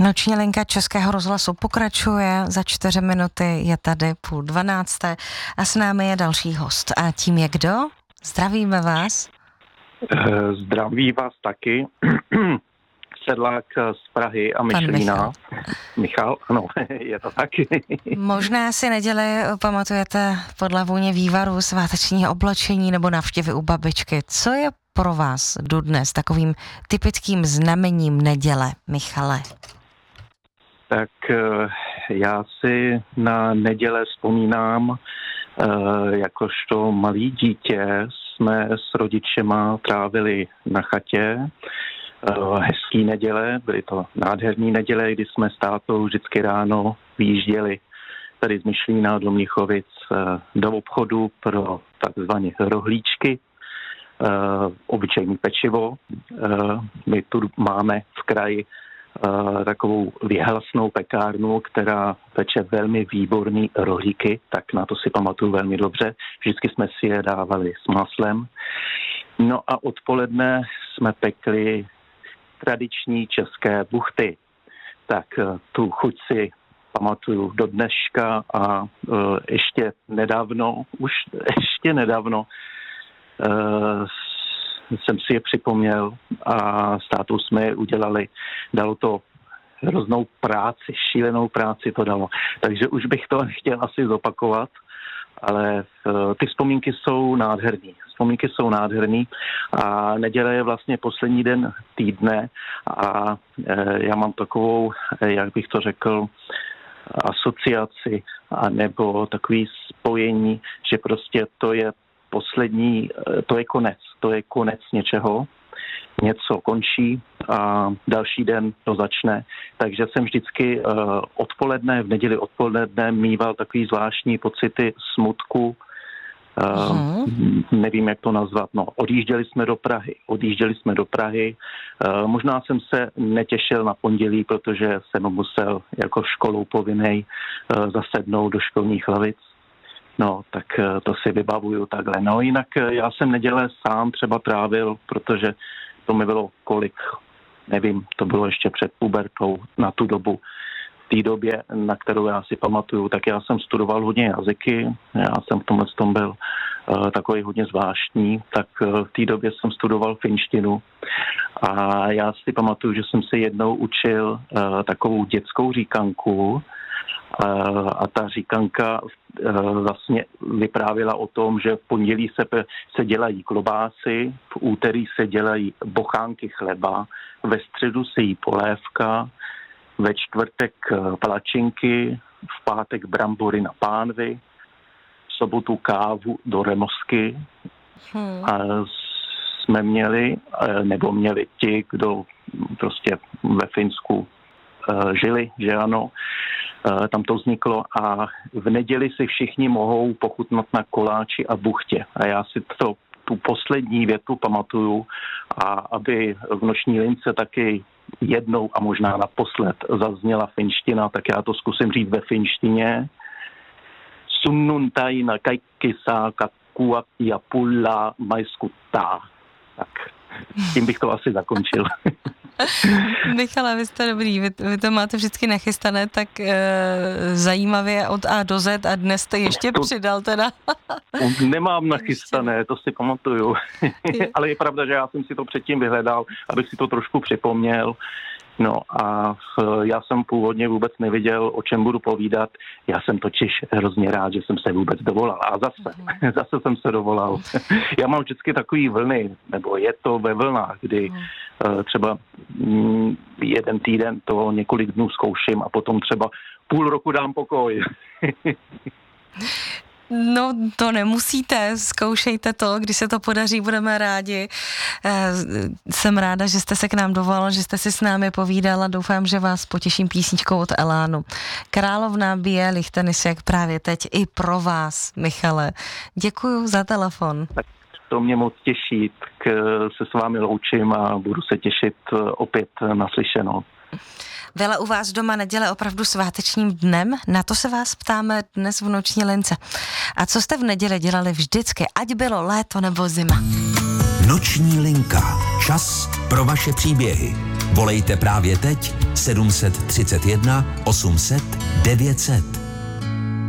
Noční linka Českého rozhlasu pokračuje, za 4 minuty je tady 11:30 a s námi je další host. A tím je kdo? Zdravíme vás. Zdraví vás taky. Sedlák z Prahy a Myšlína. Michal, ano, je to taky. Možná si neděli pamatujete podle vůně vývaru, svátečního oblečení nebo návštěvy u babičky. Co je pro vás dodnes takovým typickým znamením neděle, Michale? Tak já si na neděle vzpomínám, jakožto malý dítě jsme s rodičema trávili na chatě. Hezký neděle, byly to nádherný neděle, kdy jsme s tátou vždycky ráno vyjížděli tady z Myšlína do Mnichovic do obchodu pro takzvané rohlíčky, obyčejný pečivo. My tu máme v kraji takovou vyhlasnou pekárnu, která peče velmi výborný rohlíky, tak na to si pamatuju velmi dobře. Vždycky jsme si je dávali s maslem. No a odpoledne jsme pekli tradiční české buchty. Tak tu chuť si pamatuju do dneška a ještě nedávno jsem si je připomněl a s tátou jsme je udělali. Dalo to hroznou práci, šílenou práci to dalo. Takže už bych to chtěl asi zopakovat, ale ty vzpomínky jsou nádherný a neděle je vlastně poslední den týdne a já mám takovou, jak bych to řekl, asociaci a nebo takový spojení, že prostě to je poslední, to je konec něčeho, něco končí a další den to začne. Takže jsem vždycky v neděli odpoledne mýval takový zvláštní pocity smutku, nevím, jak to nazvat. No, odjížděli jsme do Prahy. Možná jsem se netěšil na pondělí, protože jsem musel jako školou povinnej zasednout do školních lavic. No, tak to si vybavuju takhle. No, jinak já jsem neděle sám třeba trávil, protože to mi bylo nevím, to bylo ještě před pubertou na tu dobu. V té době, na kterou já si pamatuju, tak já jsem studoval hodně jazyky, já jsem v tomhle tom byl takový hodně zvláštní, tak v té době jsem studoval finštinu a já si pamatuju, že jsem se jednou učil takovou dětskou říkanku a ta říkanka vlastně vyprávěla o tom, že v pondělí se dělají klobásy, v úterý se dělají bochánky chleba, ve středu se jí polévka, ve čtvrtek palačinky, v pátek brambory na pánvi, v sobotu kávu do remosky. A jsme měli ti, kdo prostě ve Finsku žili, že ano, tam to vzniklo a v neděli si všichni mohou pochutnat na koláči a buchtě. A já si tu poslední větu pamatuju a aby v noční lince taky jednou a možná naposled zazněla finština, tak já to zkusím říct ve finštině. Sunnuntaina kaikki saa kakkua ja pullaa maiskuttaa. Tak tím bych to asi zakončil. Michale, vy jste dobrý, vy to máte vždycky nachystané tak zajímavě od A do Z a dnes jste ještě přidal teda. Nemám nachystané, to si pamatuju. Ale je pravda, že já jsem si to předtím vyhledal, abych si to trošku připomněl. No a já jsem původně vůbec nevěděl, o čem budu povídat. Já jsem totiž hrozně rád, že jsem se vůbec dovolal. A zase jsem se dovolal. Já mám vždycky takový vlny, nebo je to ve vlnách, kdy třeba jeden týden to několik dnů zkouším a potom třeba půl roku dám pokoj. No, to nemusíte, zkoušejte to, když se to podaří, budeme rádi. Jsem ráda, že jste se k nám dovolal, že jste si s námi povídala, doufám, že vás potěším písničkou od Elánu. Královna bílých tenisek právě teď i pro vás, Michale. Děkuju za telefon. Tak to mě moc těší, tak se s vámi loučím a budu se těšit opět naslyšenou. Byla u vás doma neděle opravdu svátečním dnem? Na to se vás ptáme dnes v noční lince. A co jste v neděli dělali vždycky, ať bylo léto nebo zima? Noční linka. Čas pro vaše příběhy. Volejte právě teď 731 800 900.